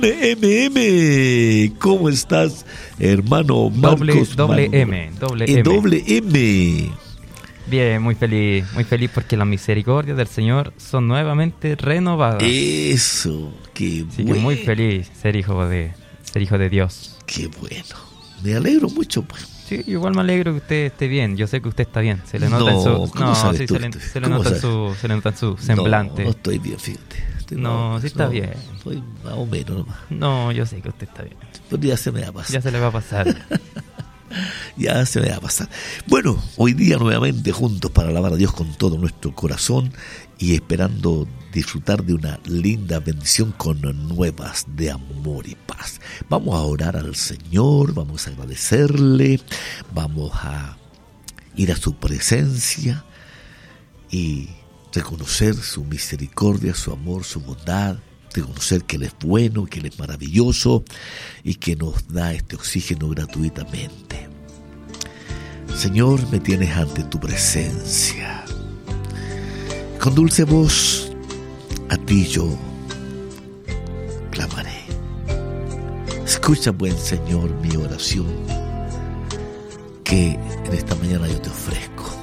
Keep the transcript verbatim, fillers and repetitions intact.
M M, ¿cómo estás, hermano Marcos? Doble, doble M, doble eh, M. Doble M. Bien, muy feliz, muy feliz porque las misericordias del Señor son nuevamente renovadas. Eso, qué Así bueno. que muy feliz ser hijo de, ser hijo de Dios. Qué bueno, me alegro mucho, pues. Sí, igual me alegro que usted esté bien. Yo sé que usted está bien. Se le nota No, en su, ¿cómo no, sabes sí, tú se le, que estoy- se le cómo nota en sabes? su, se le nota en su semblante. No, no estoy bien, fíjate. Estoy No, sí está bien. Estoy más o menos nomás. No, yo sé que usted está bien. Pero ya se me va a pasar. Ya se le va a pasar. Ya se me va a pasar. Bueno, hoy día nuevamente juntos para alabar a Dios con todo nuestro corazón y esperando disfrutar de una linda bendición con nuevas de amor y paz. Vamos a orar al Señor, vamos a agradecerle, vamos a ir a su presencia y reconocer su misericordia, su amor, su bondad, reconocer que Él es bueno, que Él es maravilloso y que nos da este oxígeno gratuitamente. Señor, me tienes ante tu presencia. Con dulce voz a ti yo clamaré. Escucha, buen Señor, mi oración que en esta mañana yo te ofrezco.